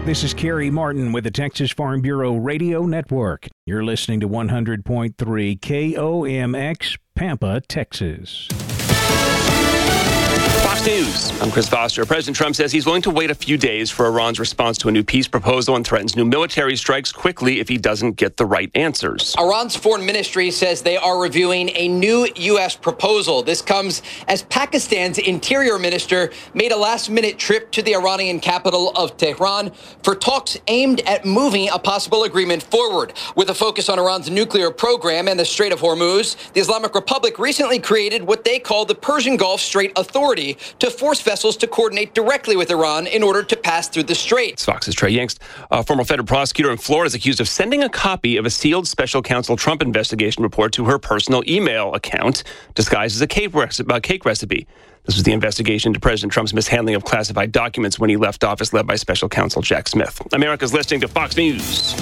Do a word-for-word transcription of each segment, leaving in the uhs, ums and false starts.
This is Kerry Martin with the Texas Farm Bureau Radio Network. You're listening to one hundred point three K O M X, Pampa, Texas. Fox News. I'm Chris Foster. President Trump says he's willing to wait a few days for Iran's response to a new peace proposal and threatens new military strikes quickly if he doesn't get the right answers. Iran's foreign ministry says they are reviewing a new U S proposal. This comes as Pakistan's interior minister made a last-minute trip to the Iranian capital of Tehran for talks aimed at moving a possible agreement forward. With a focus on Iran's nuclear program and the Strait of Hormuz, the Islamic Republic recently created what they call the Persian Gulf Strait Authority to force vessels to coordinate directly with Iran in order to pass through the strait. Fox's Trey Yingst, a former federal prosecutor in Florida, is accused of sending a copy of a sealed special counsel Trump investigation report to her personal email account, disguised as a cake, recipe, uh, cake recipe. This was the investigation into President Trump's mishandling of classified documents when he left office, led by special counsel Jack Smith. America's listening to Fox News.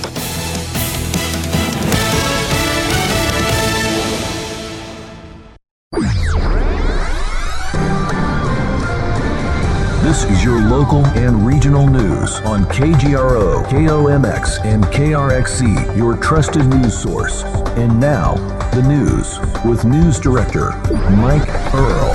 This is your local and regional news on K G R O, K O M X, and K R X C, your trusted news source. And now, the news with News Director Mike Earl.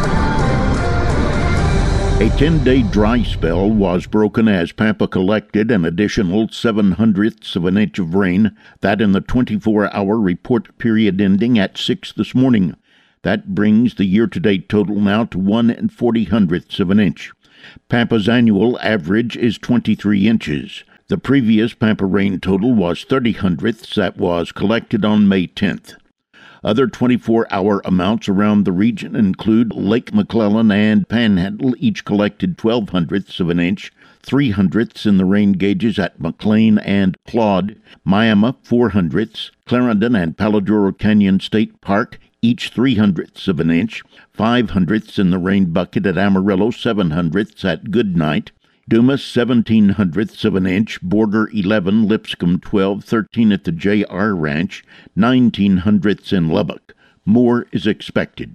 A ten-day dry spell was broken as Pampa collected an additional seven hundredths of an inch of rain, that in the twenty-four hour report period ending at six this morning. That brings the year-to-date total now to one and forty hundredths of an inch. Pampa's annual average is twenty-three inches. The previous Pampa rain total was thirty hundredths that was collected on May tenth. Other twenty-four hour amounts around the region include Lake McClellan and Panhandle, each collected twelve hundredths of an inch, three hundredths in the rain gauges at McLean and Claude, Miami four hundredths, Clarendon and Paladuro Canyon State Park, each three hundredths of an inch, five hundredths in the rain bucket at Amarillo, seven hundredths at Goodnight, Dumas seventeen hundredths of an inch, Border eleven, Lipscomb twelve, thirteen at the J R Ranch, nineteen hundredths in Lubbock. More is expected.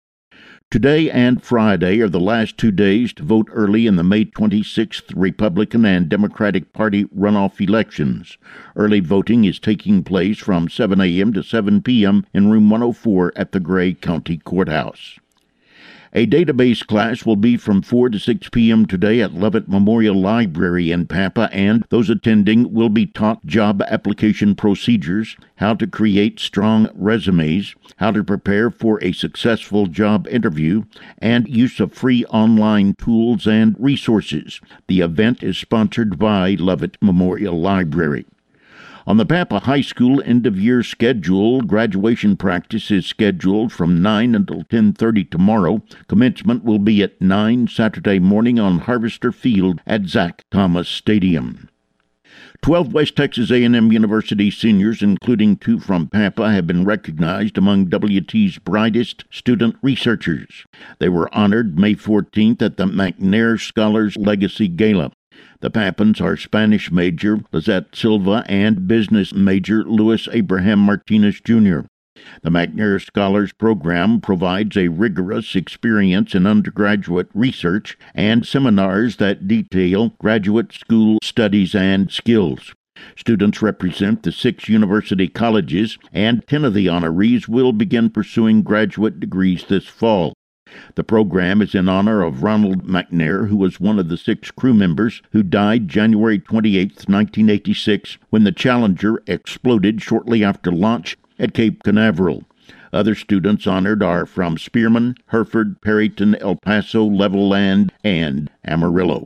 Today and Friday are the last two days to vote early in the May twenty-sixth Republican and Democratic Party runoff elections. Early voting is taking place from seven a.m. to seven p.m. in room one oh four at the Gray County Courthouse. A database class will be from four to six p.m. today at Lovett Memorial Library in Pampa, and those attending will be taught job application procedures, how to create strong resumes, how to prepare for a successful job interview, and use of free online tools and resources. The event is sponsored by Lovett Memorial Library. On the Pampa High School end-of-year schedule, graduation practice is scheduled from nine until ten thirty tomorrow. Commencement will be at nine Saturday morning on Harvester Field at Zach Thomas Stadium. Twelve West Texas A and M University seniors, including two from Pampa, have been recognized among W T's brightest student researchers. They were honored May fourteenth at the McNair Scholars Legacy Gala. The Pampans are Spanish major Lizette Silva and business major Luis Abraham Martinez Junior The McNair Scholars Program provides a rigorous experience in undergraduate research and seminars that detail graduate school studies and skills. Students represent the six university colleges, and ten of the honorees will begin pursuing graduate degrees this fall. The program is in honor of Ronald McNair, who was one of the six crew members who died January twenty-eighth, nineteen eighty-six, when the Challenger exploded shortly after launch at Cape Canaveral. Other students honored are from Spearman, Hereford, Perryton, El Paso, Levelland, and Amarillo.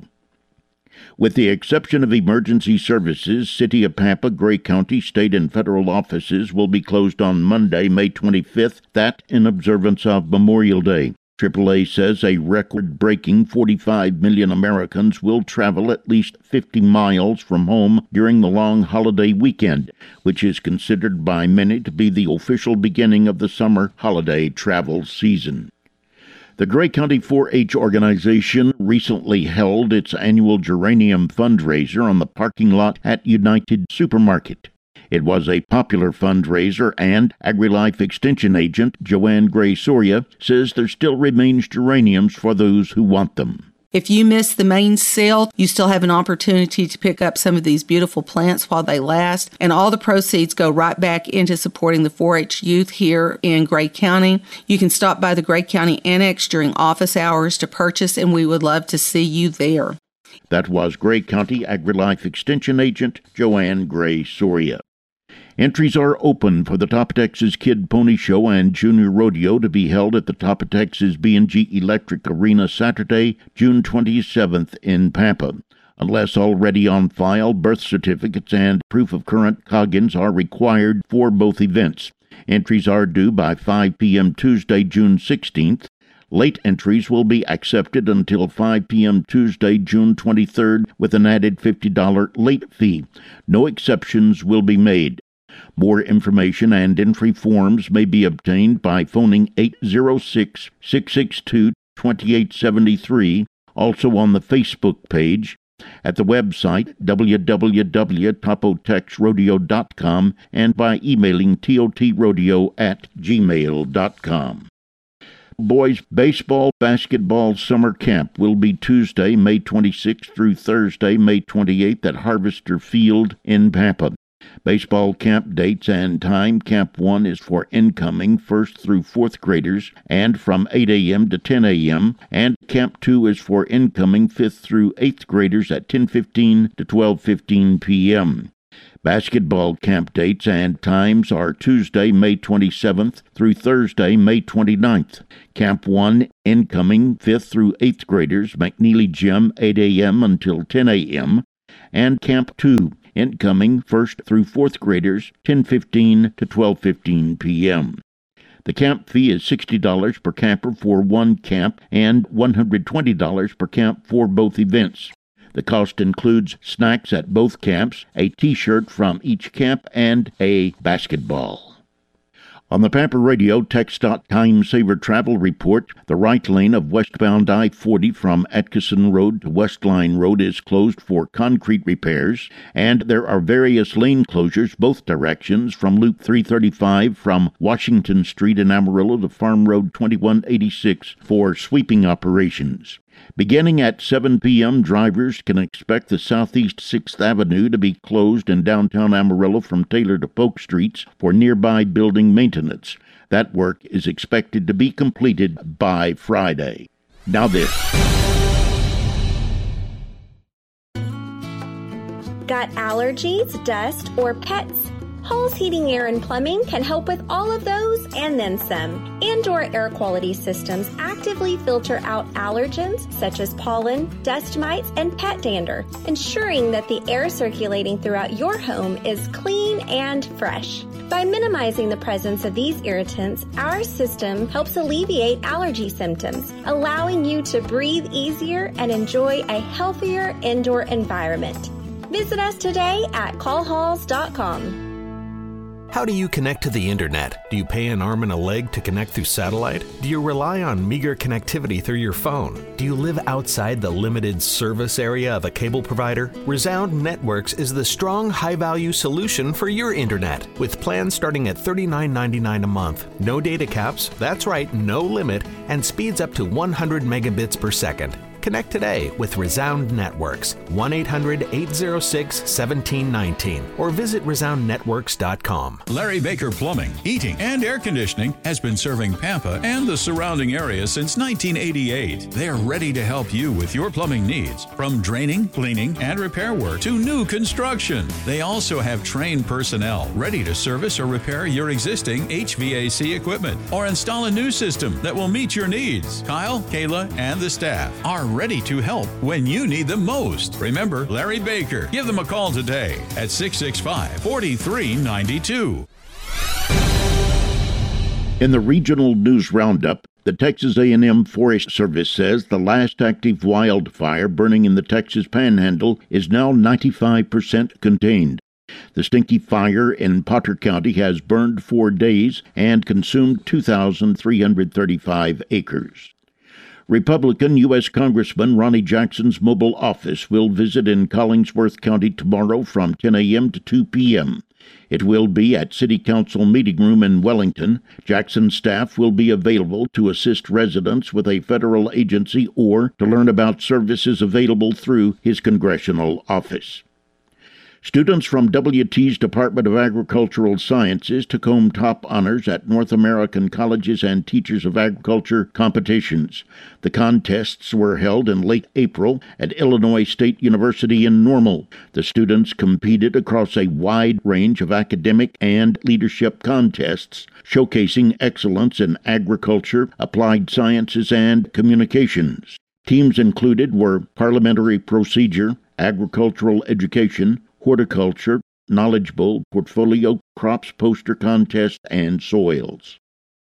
With the exception of emergency services, City of Pampa, Gray County, state and federal offices will be closed on Monday, May twenty-fifth, that in observance of Memorial Day. triple A says a record-breaking forty-five million Americans will travel at least fifty miles from home during the long holiday weekend, which is considered by many to be the official beginning of the summer holiday travel season. The Gray County four H organization recently held its annual geranium fundraiser on the parking lot at United Supermarket. It was a popular fundraiser, and AgriLife Extension agent Joanne Gray Soria says there still remains geraniums for those who want them. If you miss the main sale, you still have an opportunity to pick up some of these beautiful plants while they last, and all the proceeds go right back into supporting the four H youth here in Gray County. You can stop by the Gray County Annex during office hours to purchase, and we would love to see you there. That was Gray County AgriLife Extension Agent Joanne Gray Soria. Entries are open for the Top of Texas Kid Pony Show and Junior Rodeo to be held at the Top of Texas B and G Electric Arena Saturday, June twenty-seventh in Pampa. Unless already on file, birth certificates and proof of current Coggins are required for both events. Entries are due by five p.m. Tuesday, June sixteenth. Late entries will be accepted until five p.m. Tuesday, June twenty-third, with an added fifty dollars late fee. No exceptions will be made. More information and entry forms may be obtained by phoning eight zero six, six six two, two eight seven three, also on the Facebook page, at the website w w w dot topotex rodeo dot com, and by emailing totrodio at gmail dot com. Boys Baseball Basketball Summer Camp will be Tuesday, May twenty-sixth through Thursday, May twenty-eighth at Harvester Field in Pampa. Baseball camp dates and time. Camp one is for incoming first through fourth graders and from eight a.m. to ten a.m., and Camp two is for incoming fifth through eighth graders at ten fifteen to twelve fifteen p.m. Basketball camp dates and times are Tuesday, May twenty-seventh through Thursday, May twenty-ninth. Camp one, incoming fifth through eighth graders, McNeely Gym, eight a.m. until ten a.m., and Camp two, incoming first through fourth graders, ten fifteen to twelve fifteen p.m. The camp fee is sixty dollars per camper for one camp and one hundred twenty dollars per camp for both events. The cost includes snacks at both camps, a T-shirt from each camp, and a basketball. On the Pampa Radio TxDOT Time Saver Travel Report, the right lane of westbound I forty from Atkinson Road to Westline Road is closed for concrete repairs, and there are various lane closures both directions from Loop three thirty-five from Washington Street in Amarillo to Farm Road twenty-one eighty-six for sweeping operations. Beginning at seven p.m., drivers can expect the Southeast sixth Avenue to be closed in downtown Amarillo from Taylor to Polk Streets for nearby building maintenance. That work is expected to be completed by Friday. Now this. Got allergies, dust, or pets? Halls Heating, Air, and Plumbing can help with all of those and then some. Indoor air quality systems actively filter out allergens such as pollen, dust mites, and pet dander, ensuring that the air circulating throughout your home is clean and fresh. By minimizing the presence of these irritants, our system helps alleviate allergy symptoms, allowing you to breathe easier and enjoy a healthier indoor environment. Visit us today at call halls dot com. How do you connect to the internet? Do you pay an arm and a leg to connect through satellite? Do you rely on meager connectivity through your phone? Do you live outside the limited service area of a cable provider? Resound Networks is the strong, high-value solution for your internet, with plans starting at thirty-nine ninety-nine a month. No data caps, that's right, no limit, and speeds up to one hundred megabits per second. Connect today with Resound Networks, one eight hundred, eight oh six, one seven one nine, or visit resound networks dot com. Larry Baker Plumbing, Heating, and Air Conditioning has been serving Pampa and the surrounding area since nineteen eighty-eight. They're ready to help you with your plumbing needs, from draining, cleaning, and repair work to new construction. They also have trained personnel ready to service or repair your existing H V A C equipment or install a new system that will meet your needs. Kyle, Kayla, and the staff are ready to help when you need them most. Remember Larry Baker. Give them a call today at six six five, four three nine two. In the regional news roundup, the Texas A and M Forest Service says the last active wildfire burning in the Texas Panhandle is now ninety-five percent contained. The Stinky Fire in Potter County has burned four days and consumed two thousand three hundred thirty-five acres. Republican U S Congressman Ronnie Jackson's mobile office will visit in Collingsworth County tomorrow from ten a.m. to two p.m. It will be at City Council Meeting Room in Wellington. Jackson's staff will be available to assist residents with a federal agency or to learn about services available through his congressional office. Students from W T's Department of Agricultural Sciences took home top honors at North American Colleges and Teachers of Agriculture competitions. The contests were held in late April at Illinois State University in Normal. The students competed across a wide range of academic and leadership contests, showcasing excellence in agriculture, applied sciences, and communications. Teams included were parliamentary procedure, agricultural education, horticulture, knowledge bowl, portfolio, crops poster contest, and soils.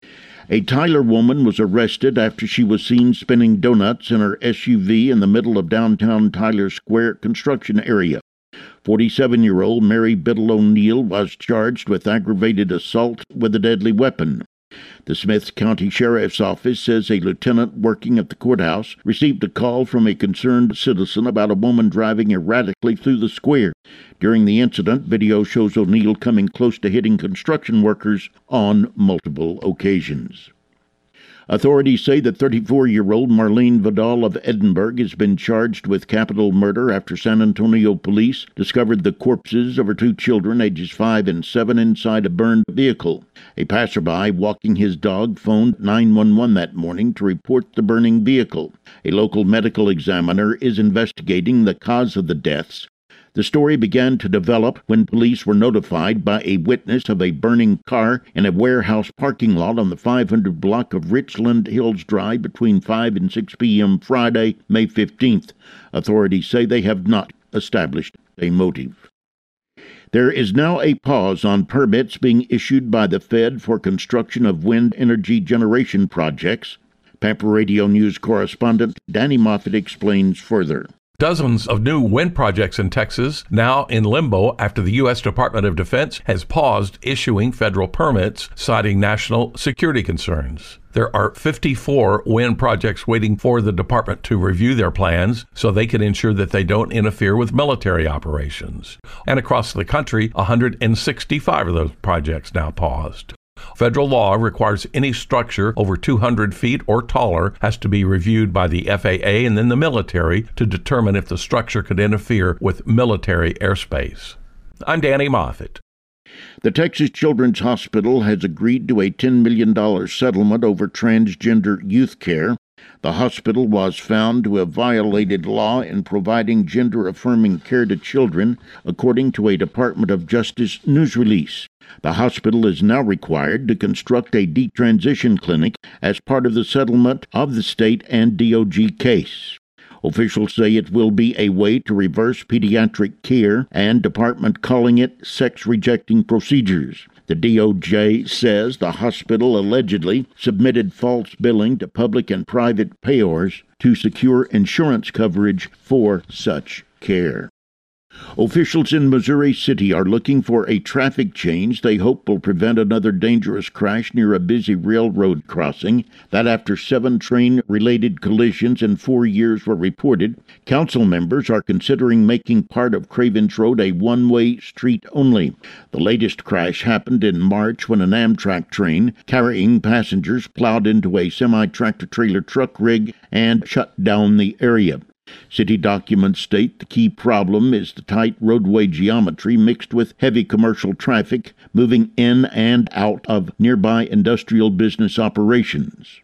A Tyler woman was arrested after she was seen spinning donuts in her S U V in the middle of downtown Tyler Square construction area. forty-seven-year-old Mary Biddle O'Neill was charged with aggravated assault with a deadly weapon. The Smith County Sheriff's Office says a lieutenant working at the courthouse received a call from a concerned citizen about a woman driving erratically through the square. During the incident, video shows O'Neill coming close to hitting construction workers on multiple occasions. Authorities say that thirty-four-year-old Marlene Vidal of Edinburgh has been charged with capital murder after San Antonio police discovered the corpses of her two children, ages five and seven, inside a burned vehicle. A passerby walking his dog phoned nine one one that morning to report the burning vehicle. A local medical examiner is investigating the cause of the deaths. The story began to develop when police were notified by a witness of a burning car in a warehouse parking lot on the five hundred block of Richland Hills Drive between five and six p.m. Friday, May fifteenth. Authorities say they have not established a motive. There is now a pause on permits being issued by the Fed for construction of wind energy generation projects. Pampa Radio News correspondent Danny Moffett explains further. Dozens of new wind projects in Texas now in limbo after the U S Department of Defense has paused issuing federal permits, citing national security concerns. There are fifty-four wind projects waiting for the department to review their plans so they can ensure that they don't interfere with military operations. And across the country, one hundred sixty-five of those projects now paused. Federal law requires any structure over two hundred feet or taller has to be reviewed by the F A A and then the military to determine if the structure could interfere with military airspace. I'm Danny Moffett. The Texas Children's Hospital has agreed to a ten million dollars settlement over transgender youth care. The hospital was found to have violated law in providing gender-affirming care to children, according to a Department of Justice news release. The hospital is now required to construct a detransition clinic as part of the settlement of the state and D O G case. Officials say it will be a way to reverse pediatric care and department calling it sex-rejecting procedures. The D O J says the hospital allegedly submitted false billing to public and private payors to secure insurance coverage for such care. Officials in Missouri City are looking for a traffic change they hope will prevent another dangerous crash near a busy railroad crossing. That after seven train-related collisions in four years were reported, council members are considering making part of Cravens Road a one-way street only. The latest crash happened in March when an Amtrak train carrying passengers plowed into a semi-tractor-trailer truck rig and shut down the area. City documents state the key problem is the tight roadway geometry mixed with heavy commercial traffic moving in and out of nearby industrial business operations.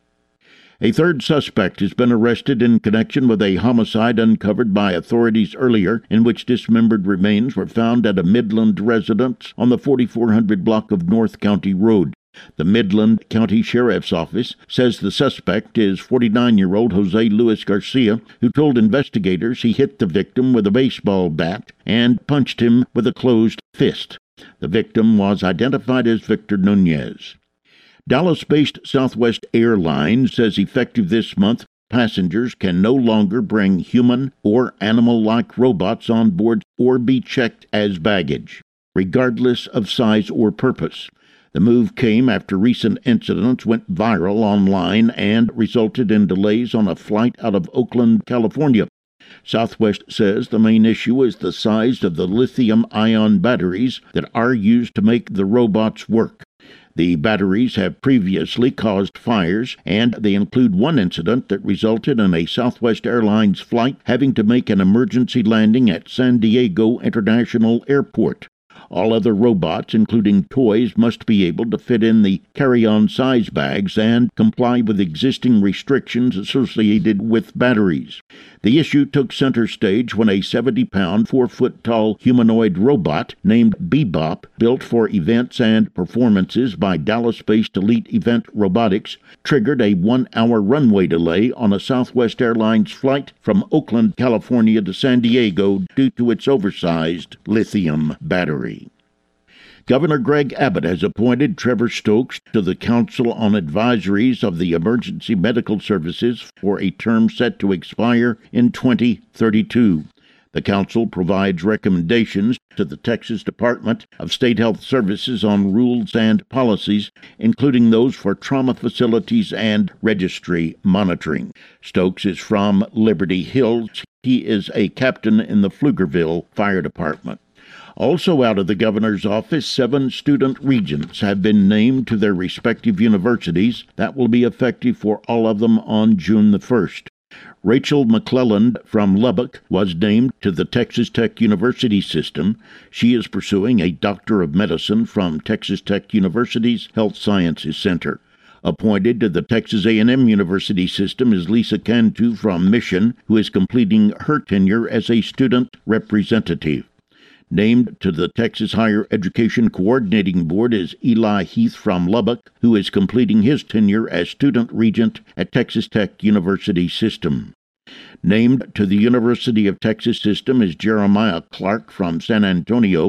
A third suspect has been arrested in connection with a homicide uncovered by authorities earlier, in which dismembered remains were found at a Midland residence on the forty-four hundred block of North County Road. The Midland County Sheriff's Office says the suspect is forty-nine-year-old Jose Luis Garcia, who told investigators he hit the victim with a baseball bat and punched him with a closed fist. The victim was identified as Victor Nunez. Dallas-based Southwest Airlines says effective this month, passengers can no longer bring human or animal-like robots on board or be checked as baggage, regardless of size or purpose. The move came after recent incidents went viral online and resulted in delays on a flight out of Oakland, California. Southwest says the main issue is the size of the lithium-ion batteries that are used to make the robots work. The batteries have previously caused fires, and they include one incident that resulted in a Southwest Airlines flight having to make an emergency landing at San Diego International Airport. All other robots, including toys, must be able to fit in the carry-on size bags and comply with existing restrictions associated with batteries. The issue took center stage when a seventy-pound, four-foot-tall humanoid robot named Bebop, built for events and performances by Dallas-based Elite Event Robotics, triggered a one-hour runway delay on a Southwest Airlines flight from Oakland, California to San Diego due to its oversized lithium battery. Governor Greg Abbott has appointed Trevor Stokes to the Council on Advisories of the Emergency Medical Services for a term set to expire in twenty thirty-two. The council provides recommendations to the Texas Department of State Health Services on rules and policies, including those for trauma facilities and registry monitoring. Stokes is from Liberty Hills. He is a captain in the Pflugerville Fire Department. Also out of the governor's office, seven student regents have been named to their respective universities. That will be effective for all of them on June the first. Rachel McClelland from Lubbock was named to the Texas Tech University system. She is pursuing a Doctor of Medicine from Texas Tech University's Health Sciences Center. Appointed to the Texas A and M University system is Lisa Cantu from Mission, who is completing her tenure as a student representative. Named to the Texas Higher Education Coordinating Board is Eli Heath from Lubbock, who is completing his tenure as student regent at Texas Tech University System. Named to the University of Texas system is Jeremiah Clark from San Antonio,